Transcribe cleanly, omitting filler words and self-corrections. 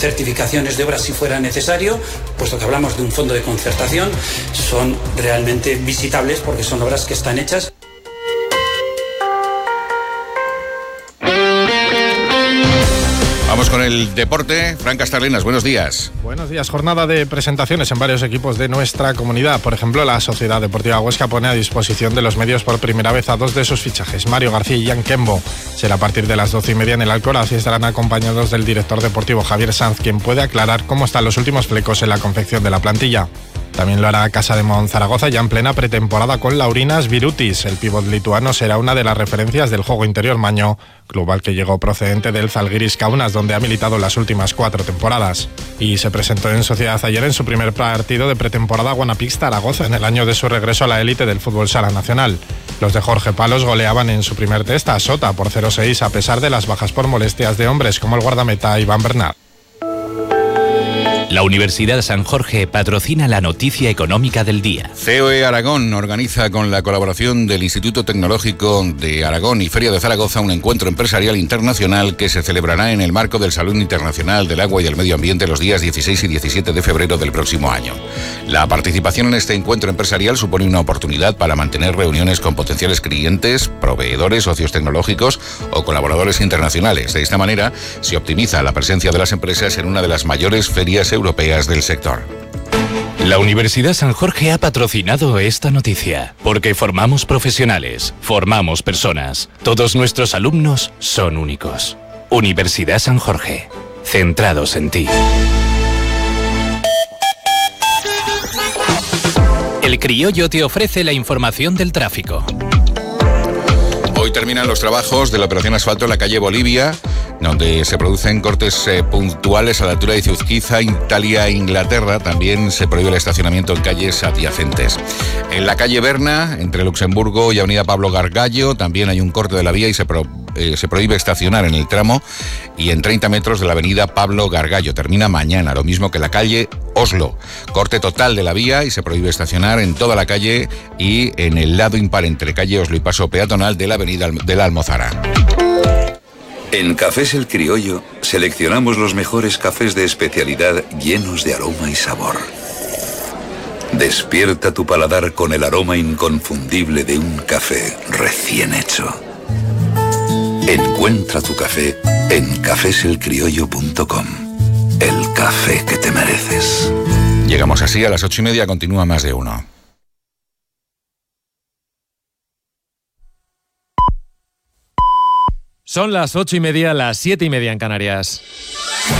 certificaciones de obras si fuera necesario, puesto que hablamos de un fondo de concertación, son realmente visitables porque son obras que están hechas. Vamos con el deporte. Fran Castarlenas, buenos días. Buenos días. Jornada de presentaciones en varios equipos de nuestra comunidad. Por ejemplo, la Sociedad Deportiva Huesca pone a disposición de los medios por primera vez a dos de sus fichajes, Mario García y Jan Kembo. Será a partir de las 12:30 en el Alcoraz y estarán acompañados del director deportivo Javier Sanz, quien puede aclarar cómo están los últimos flecos en la confección de la plantilla. También lo hará Casa de Monzaragoza ya en plena pretemporada con Laurinas Virutis. El pívot lituano será una de las referencias del juego interior maño, club al que llegó procedente del Zalgiris Kaunas, donde ha militado las últimas 4 temporadas. Y se presentó en Sociedad ayer en su primer partido de pretemporada Guanapix Zaragoza, en el año de su regreso a la élite del fútbol sala nacional. Los de Jorge Palos goleaban en su primer test a Sota por 0-6 a pesar de las bajas por molestias de hombres como el guardameta Iván Bernat. La Universidad San Jorge patrocina la noticia económica del día. COE Aragón organiza con la colaboración del Instituto Tecnológico de Aragón y Feria de Zaragoza un encuentro empresarial internacional que se celebrará en el marco del Salón Internacional del Agua y del Medio Ambiente los días 16 y 17 de febrero del próximo año. La participación en este encuentro empresarial supone una oportunidad para mantener reuniones con potenciales clientes, proveedores, socios tecnológicos o colaboradores internacionales. De esta manera, se optimiza la presencia de las empresas en una de las mayores ferias europeas del sector. La Universidad San Jorge ha patrocinado esta noticia, porque formamos profesionales, formamos personas. Todos nuestros alumnos son únicos. Universidad San Jorge, centrados en ti. El Criollo te ofrece la información del tráfico. Hoy terminan los trabajos de la operación asfalto en la calle Bolivia, donde se producen cortes puntuales a la altura de Izuzquiza, Italia e Inglaterra. También se prohíbe el estacionamiento en calles adyacentes. En la calle Berna, entre Luxemburgo y Avenida Pablo Gargallo, también hay un corte de la vía y se prohíbe estacionar en el tramo y en 30 metros de la avenida Pablo Gargallo. Termina mañana, lo mismo que la calle Oslo. Corte total de la vía y se prohíbe estacionar en toda la calle y en el lado impar entre calle Oslo y paso peatonal de la avenida de la Almozara. En Cafés El Criollo seleccionamos los mejores cafés de especialidad llenos de aroma y sabor. Despierta tu paladar con el aroma inconfundible de un café recién hecho. Encuentra tu café en cafeselcriollo.com. El café que te mereces. Llegamos así a las 8:30, continúa Más de Uno. Son las 8:30, las 7:30 en Canarias.